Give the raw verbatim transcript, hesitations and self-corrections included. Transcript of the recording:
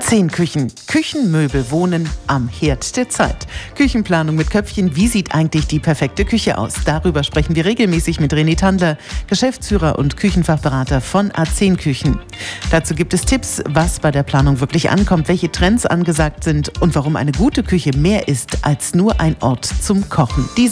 A zehn Küchen. Küchenmöbel wohnen am Herd der Zeit. Küchenplanung mit Köpfchen. Wie sieht eigentlich die perfekte Küche aus? Darüber sprechen wir regelmäßig mit René Tandler, Geschäftsführer und Küchenfachberater von A zehn Küchen. Dazu gibt es Tipps, was bei der Planung wirklich ankommt, welche Trends angesagt sind und warum eine gute Küche mehr ist als nur ein Ort zum Kochen. Diese